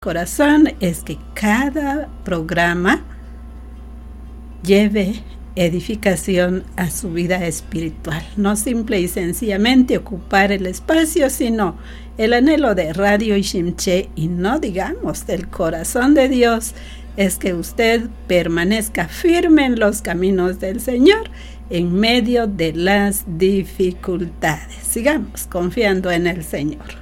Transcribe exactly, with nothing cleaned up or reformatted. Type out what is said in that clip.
corazón es que cada programa lleve edificación a su vida espiritual, no simple y sencillamente ocupar el espacio, sino el anhelo de Radio Ishimché, y no digamos del corazón de Dios, es que usted permanezca firme en los caminos del Señor en medio de las dificultades. Sigamos confiando en el Señor.